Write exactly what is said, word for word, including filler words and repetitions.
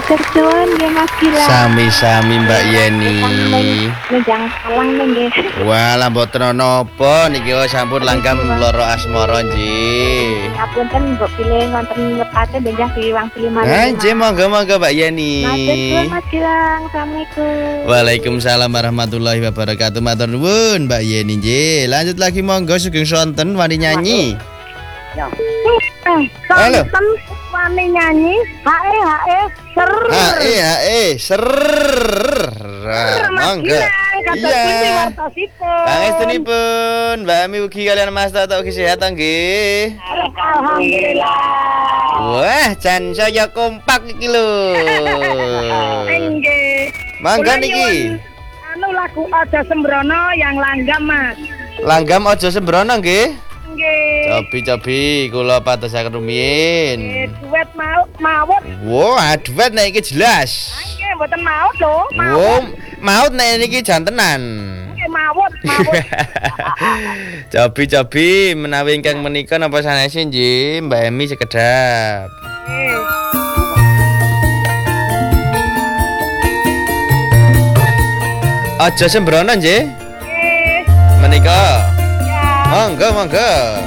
Matur suwun nggih Mas Gilang. Sami-sami Mbak Yeni. Njang salang nggih. Walah mboten napa niki sampun langgam loro asmara nggih. Ngapunten mbok pilih wonten lepate benjang diwang lima. Ha nggih monggo-monggo Mbak Yeni. Matur suwun Mas Gilang. Assalamualaikum. Waalaikumsalam warahmatullahi wabarakatuh. Matur nuwun Mbak Yeni nggih. Lanjut lagi monggo sugeng sonten wani nyanyi. Halo. Wani nyanyi, hae hae ser. Hae hae ser. Monggo. Iya. Pangestunipun, Mbak Ami ugi kalian Mas Toto ugi sehat nggih. Alhamdulillah. Wah, jan saya kompak iki lho. Nggih. Mangga niki. Anu lagu Aja Sembrono yang langgam, Mas. Langgam aja sembrono nggih. Nggih. Cobi-cobi kula patosaken rumiyin. Duet mau mawon. Wah, duet nek iki jelas. Nggih, mboten maut lho. Wong maut nek niki jan tenan. Nggih, mawon, mawon. Cobi-cobi menawi ingkang menika napa sanes nggih, Mbak Emi sekedap. Aja sembrono nggih. Nggih. Menika. Ya. Monggo, monggo.